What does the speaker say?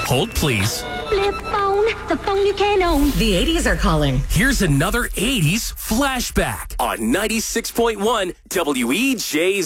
Hold, please. Flip phone, the phone you can't own. The 80s are calling. Here's another 80s flashback on 96.1 WEJZ.